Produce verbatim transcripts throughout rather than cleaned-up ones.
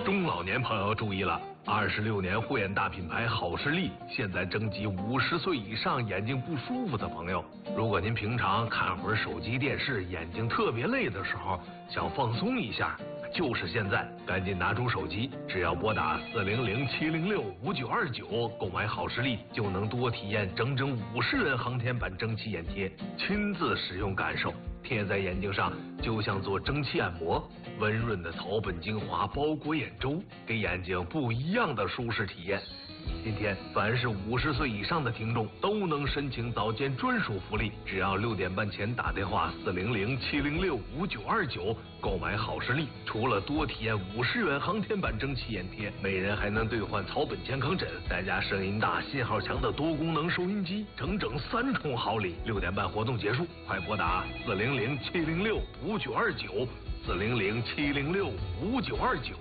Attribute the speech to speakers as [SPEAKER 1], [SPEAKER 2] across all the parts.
[SPEAKER 1] 中老年朋友注意了，二十六年护眼大品牌好视力现在征集五十岁以上眼睛不舒服的朋友。如果您平常看会儿手机电视，眼睛特别累的时候，想放松一下，就是现在，赶紧拿出手机，只要拨打四零零七零六五九二九购买好视力，就能多体验整整五十元航天版蒸汽眼贴，亲自使用感受。贴在眼睛上就像做蒸汽按摩，温润的草本精华包裹眼周，给眼睛不一样的舒适体验。今天凡是五十岁以上的听众都能申请早间专属福利，只要六点半前打电话四零零七零六五九二九购买好视力，除了多体验五十元航天版蒸汽眼贴，每人还能兑换草本健康枕，再加声音大、信号强的多功能收音机，整整三重好礼。六点半活动结束，快拨打四零零七零六五九二九四零零七零六五九二九。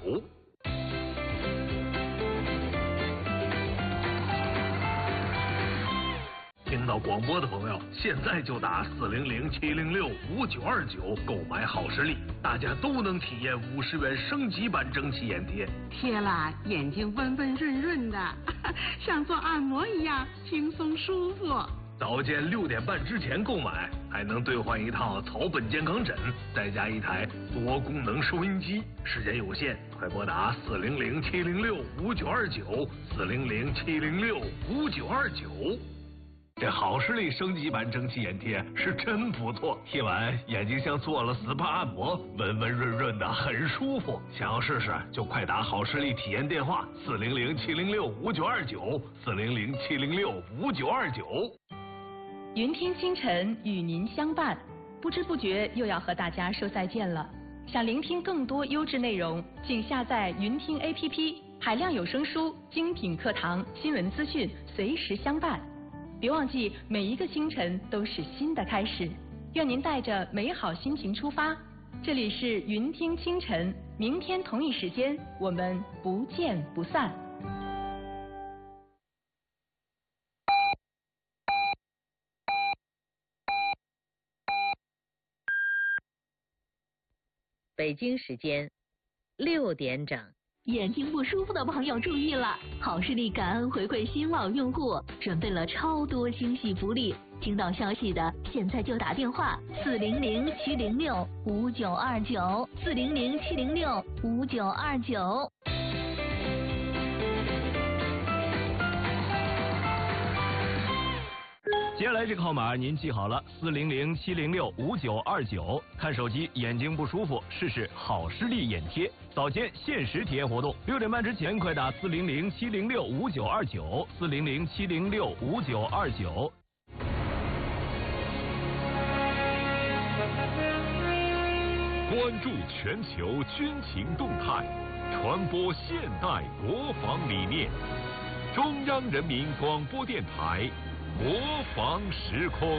[SPEAKER 1] 听到广播的朋友，现在就打四零零七零六五九二九购买好视力，大家都能体验五十元升级版蒸汽眼贴，
[SPEAKER 2] 贴了眼睛温温润润的，像做按摩一样轻松舒服。
[SPEAKER 1] 早间六点半之前购买，还能兑换一套草本健康枕，再加一台多功能收音机。时间有限，快拨打四零零七零六五九二九四零零七零六五九二九。这好视力升级版蒸汽眼贴是真不错，贴完眼睛像做了 S P A 按摩，温温润润的，很舒服。想要试试就快打好视力体验电话四零零七零六五九二九四零零七零六五九二九。
[SPEAKER 3] 云听清晨与您相伴，不知不觉又要和大家说再见了。想聆听更多优质内容，请下载云听 A P P， 海量有声书、精品课堂、新闻资讯，随时相伴。别忘记，每一个清晨都是新的开始。愿您带着美好心情出发。这里是云听清晨，明天同一时间我们不见不散。
[SPEAKER 4] 北京时间六点整。
[SPEAKER 5] 眼睛不舒服的朋友注意了，好视力感恩回馈新老用户，准备了超多惊喜福利。听到消息的，现在就打电话四零零七零六五九二九四零零七零六五九二九。
[SPEAKER 6] 接下来这个号码您记好了，四零零七零六五九二九。看手机眼睛不舒服，试试好视力眼贴，早间限时体验活动，六点半之前快打四零零七零六五九二九四零零七零六五九二九。
[SPEAKER 7] 关注全球军情动态，传播现代国防理念。中央人民广播电台。国防时空，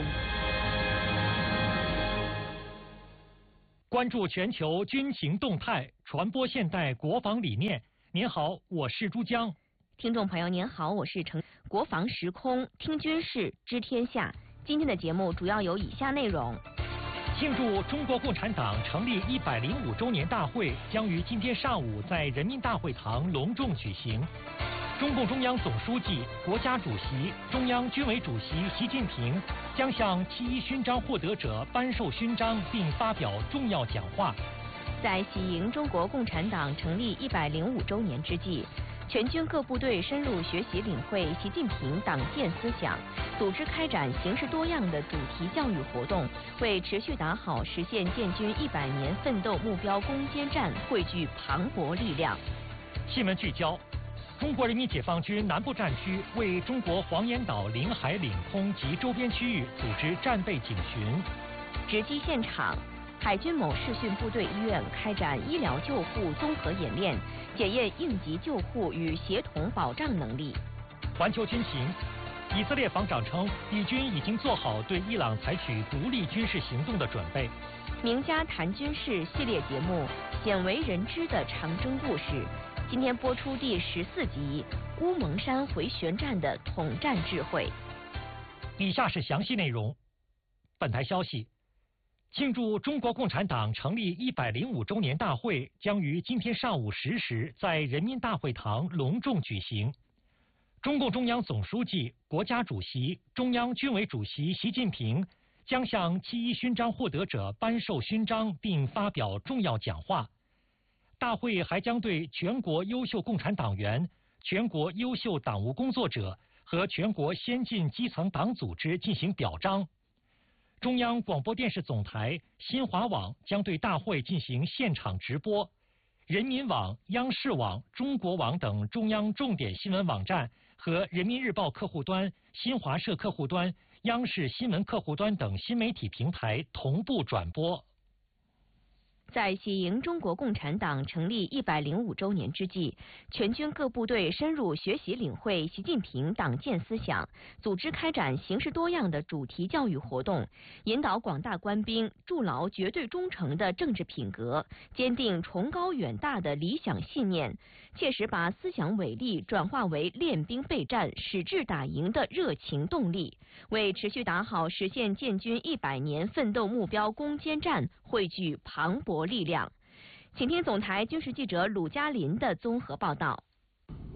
[SPEAKER 8] 关注全球军情动态，传播现代国防理念。您好，我是珠江。
[SPEAKER 4] 听众朋友您好，我是程。国防时空，听军事，知天下。今天的节目主要有以下内容：
[SPEAKER 8] 庆祝中国共产党成立一百零五周年大会将于今天上午在人民大会堂隆重举行。中共中央总书记、国家主席、中央军委主席习近平将向七一勋章获得者颁授勋章并发表重要讲话。
[SPEAKER 4] 在喜迎中国共产党成立一百零五周年之际，全军各部队深入学习领会习近平党建思想，组织开展形式多样的主题教育活动，为持续打好实现建军一百年奋斗目标攻坚战汇聚磅礴力量。
[SPEAKER 8] 新闻聚焦。中国人民解放军南部战区为中国黄岩岛领海领空及周边区域组织战备警巡。
[SPEAKER 4] 直击现场，海军某视训部队医院开展医疗救护综合演练，检验应急救护与协同保障能力。
[SPEAKER 8] 环球军情，以色列防长称，以军已经做好对伊朗采取独立军事行动的准备。
[SPEAKER 4] 名家谈军事系列节目《鲜为人知的长征故事》。今天播出第十四集《乌蒙山回旋战的统战智慧》。
[SPEAKER 8] 以下是详细内容。本台消息， 庆祝中国共产党成立一百零五周年大会将于今天上午十时在人民大会堂隆重举行。中共中央总书记、国家主席、中央军委主席习近平将向七一勋章获得者颁授勋章并发表重要讲话。大会还将对全国优秀共产党员、全国优秀党务工作者和全国先进基层党组织进行表彰。中央广播电视总台、新华网将对大会进行现场直播，人民网、央视网、中国网等中央重点新闻网站和人民日报客户端、新华社客户端、央视新闻客户端等新媒体平台同步转播。
[SPEAKER 4] 在喜迎中国共产党成立一百零五周年之际，全军各部队深入学习领会习近平党建思想，组织开展形式多样的主题教育活动，引导广大官兵筑牢绝对忠诚的政治品格，坚定崇高远大的理想信念，切实把思想伟力转化为练兵备战、矢志打赢的热情动力，为持续打好实现建军一百年奋斗目标攻坚战汇聚磅礴力量。请听总台军事记者鲁嘉林的综合报道。